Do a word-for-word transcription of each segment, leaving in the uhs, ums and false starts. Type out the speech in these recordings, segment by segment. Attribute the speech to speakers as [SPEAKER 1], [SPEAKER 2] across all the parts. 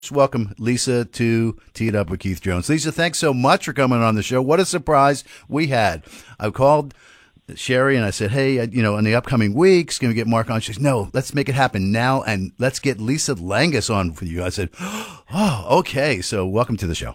[SPEAKER 1] welcome Lisa to Tee It Up with Keith Jones. Lisa, thanks so much for coming on the show. What a surprise we had. I called Sherry and I said, hey, you know, in the upcoming weeks, going to get Mark on. She says, no, let's make it happen now and let's get Lisa Langus on for you. I said, oh, okay. So welcome to the show.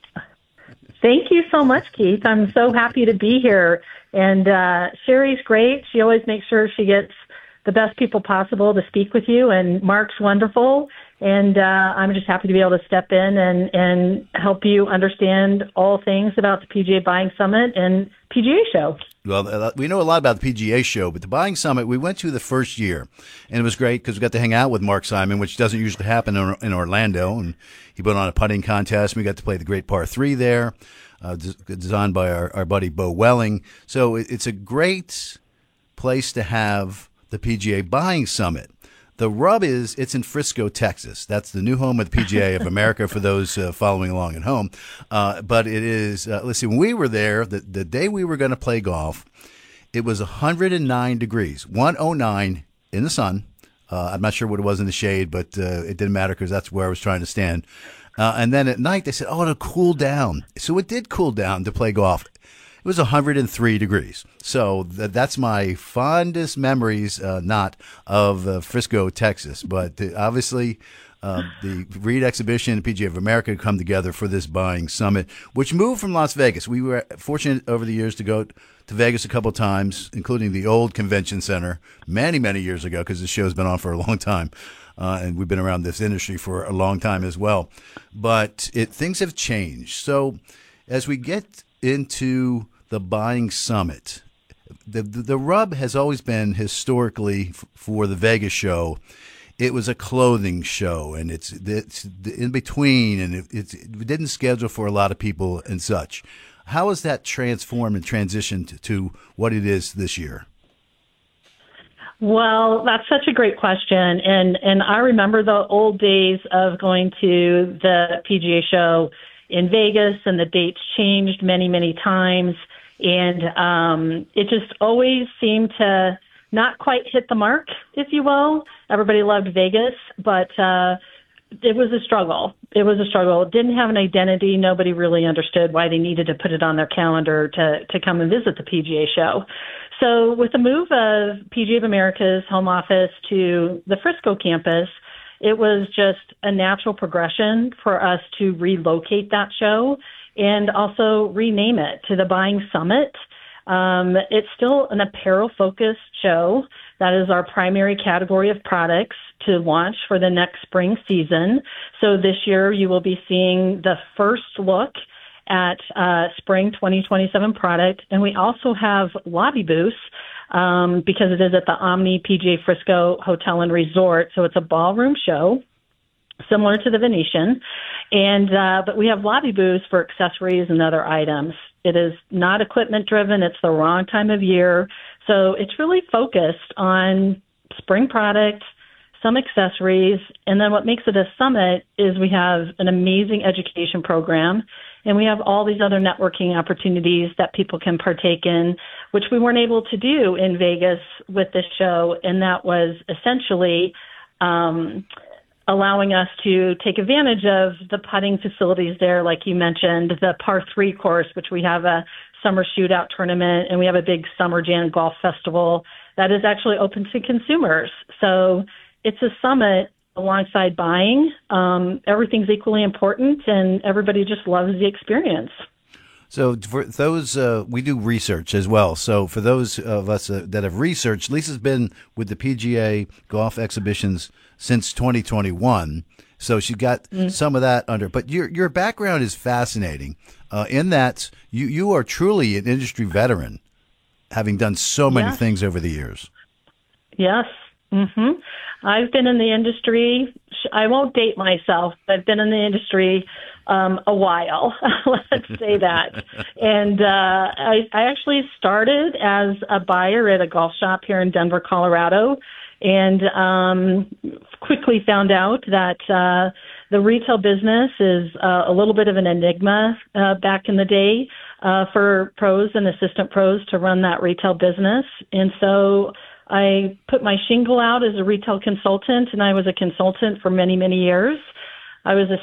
[SPEAKER 2] Thank you so much, Keith. I'm so happy to be here. And uh, Sherry's great. She always makes sure she gets the best people possible to speak with you. And Mark's wonderful. And uh, I'm just happy to be able to step in and, and help you understand all things about the P G A Buying Summit and P G A Show.
[SPEAKER 1] Well, we know a lot about the P G A Show, but the Buying Summit, we went to the first year, and it was great because we got to hang out with Mark Simon, which doesn't usually happen in, in Orlando, and he put on a putting contest, and we got to play the great par three there, uh, designed by our, our buddy Bo Welling. So it, it's a great place to have the P G A Buying Summit. The rub is it's in Frisco, Texas. That's the new home of the P G A of America for those uh, following along at home. Uh, but it is, uh, let's see, when we were there, the, the day we were going to play golf, it was one hundred nine degrees, one oh nine in the sun. Uh, I'm not sure what it was in the shade, but uh, it didn't matter because that's where I was trying to stand. Uh, and then at night, they said, oh, it'll cool down. So it did cool down to play golf. It was one hundred three degrees. So th- that's my fondest memories, uh, not of uh, Frisco, Texas. But uh, obviously, uh, the Reed Exhibition and P G A of America come together for this buying summit, which moved from Las Vegas. We were fortunate over the years to go to Vegas a couple of times, including the old convention center many, many years ago, because the show's been on for a long time. Uh, and we've been around this industry for a long time as well. But it, things have changed. So as we get into the Buying Summit, the, the the rub has always been historically f- for the Vegas show. It was a clothing show, and it's it's in between, and it, it's, it didn't schedule for a lot of people and such. How has that transformed and transitioned to, to what it is this year?
[SPEAKER 2] Well, that's such a great question, and and I remember the old days of going to the P G A show in Vegas, and the dates changed many, many times. And um, it just always seemed to not quite hit the mark, if you will. Everybody loved Vegas, but uh, it was a struggle. It was a struggle. It didn't have an identity. Nobody really understood why they needed to put it on their calendar to, to come and visit the P G A show. So with the move of P G A of America's home office to the Frisco campus, it was just a natural progression for us to relocate that show and also rename it to the Buying Summit. Um, it's still an apparel-focused show. That is our primary category of products to launch for the next spring season. So this year you will be seeing the first look at uh, spring twenty twenty-seven product. And we also have lobby booths um, because it is at the Omni P G A Frisco Hotel and Resort. So it's a ballroom show, similar to the Venetian. And, uh, but we have lobby booths for accessories and other items. It is not equipment driven. It's the wrong time of year. So it's really focused on spring product, some accessories. And then what makes it a summit is we have an amazing education program, and we have all these other networking opportunities that people can partake in, which we weren't able to do in Vegas with this show. And that was essentially, um, allowing us to take advantage of the putting facilities there, like you mentioned, the par three course, which we have a summer shootout tournament, and we have a big Summer Jam Golf Festival that is actually open to consumers. So it's a summit alongside buying. Um, everything's equally important, and everybody just loves the experience.
[SPEAKER 1] So for those, uh, we do research as well. So for those of us uh, that have researched, Lisa's been with the P G A golf exhibitions since twenty twenty-one. So she got mm. some of that under. But your your background is fascinating uh, in that you, you are truly an industry veteran, having done so many
[SPEAKER 2] yes.
[SPEAKER 1] things over the years.
[SPEAKER 2] Yes. Mm-hmm. I've been in the industry. I won't date myself, but I've been in the industry um, a while. Let's say that. And uh, I, I actually started as a buyer at a golf shop here in Denver, Colorado, and um, quickly found out that uh, the retail business is uh, a little bit of an enigma uh, back in the day uh, for pros and assistant pros to run that retail business. And so I put my shingle out as a retail consultant, and I was a consultant for many, many years. I was a